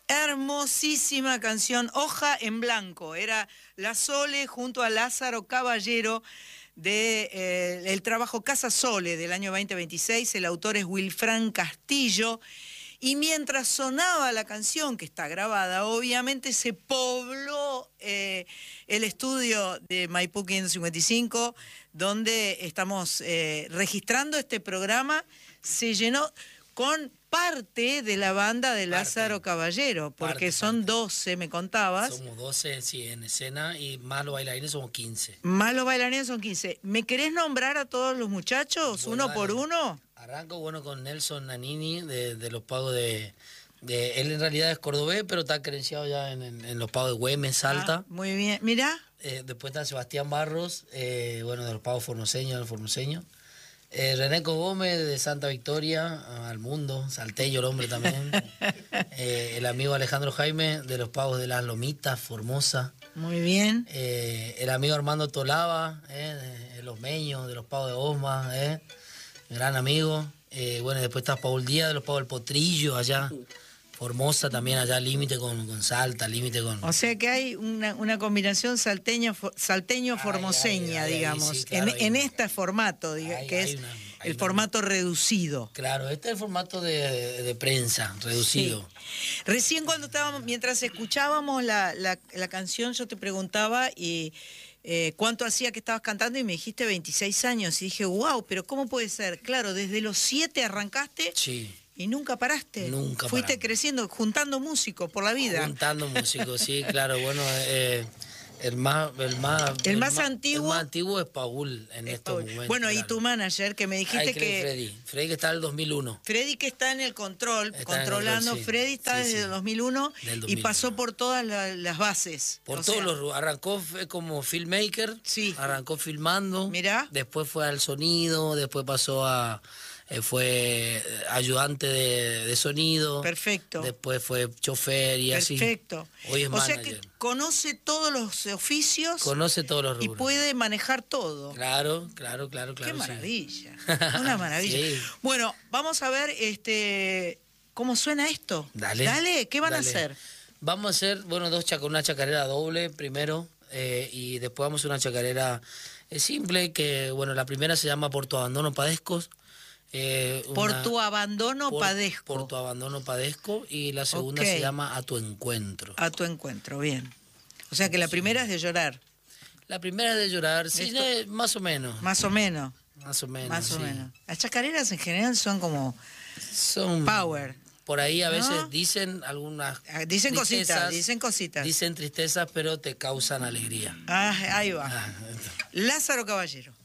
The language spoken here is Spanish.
Hermosísima canción, Hoja en Blanco. Era La Sole junto a Lázaro Caballero de el trabajo Casa Sole del año 2026. El autor es Wilfran Castillo. Y mientras sonaba la canción, que está grabada, obviamente se pobló el estudio de Maipú 555, donde estamos registrando este programa. Se llenó con parte de la banda de Lázaro Caballero, porque son 12, me contabas. Somos 12, sí, en escena, y más los bailarines somos 15. Más los bailarines son 15. ¿Me querés nombrar a todos los muchachos, bueno, uno por uno? Arranco, con Nelson Nanini, de los pagos de... Él en realidad es cordobés, pero está credenciado ya en los pagos de Güemes, Salta. Muy bien, mirá. Después está Sebastián Barros, de los pagos formoseños, del formoseño. Reneco Gómez, de Santa Victoria, al mundo, salteño el hombre también. El amigo Alejandro Jaime, de los pagos de Las Lomitas, Formosa. Muy bien. El amigo Armando Tolava, de los Meños, de los pagos de Osma, gran amigo. Después está Paul Díaz, de los pagos del Potrillo, allá. Formosa también, allá límite con Salta, límite con... O sea que hay una combinación salteño-formoseña, digamos, sí, claro, en este formato, que es el formato reducido. Claro, este es el formato de prensa, reducido. Sí. Recién mientras escuchábamos la canción, yo te preguntaba cuánto hacía que estabas cantando y me dijiste 26 años. Y dije, wow, pero ¿cómo puede ser? Claro, desde los 7 arrancaste. Sí. ¿Y nunca paraste? Nunca Fuiste paramos. Creciendo, juntando músicos por la vida. Juntando músicos, sí, claro. El más antiguo es Paul en estos momentos. Bueno, claro. Y tu manager, que me dijiste Freddy que está en el 2001. Freddy, que está en el control, controlando. Sí. Freddy está desde el 2001 y pasó por todas las bases. Arrancó como filmmaker, sí. Arrancó filmando. Mirá. Después fue al sonido, después pasó fue ayudante de sonido. Perfecto. Después fue chofer y así. Perfecto. Hoy es manager. O sea que conoce todos los oficios. Conoce todos los rubros. Y puede manejar todo. Claro. Qué maravilla. Sí. Una maravilla. Sí. Bueno, vamos a ver cómo suena esto. Dale. ¿Qué van a hacer? Vamos a hacer, una chacarera doble primero, y después vamos a hacer una chacarera simple, que la primera se llama Por tu abandono padezco. Por tu abandono padezco. Por tu abandono padezco, y la segunda se llama A tu encuentro. A tu encuentro, bien. O sea que la primera es de llorar. La primera es de llorar, sí, más o menos. Más o menos. Más o menos. Las chacareras en general son como power. Por ahí a veces dicen algunas dicen cositas. Dicen tristezas, pero te causan alegría. Ahí va. Lázaro Caballero.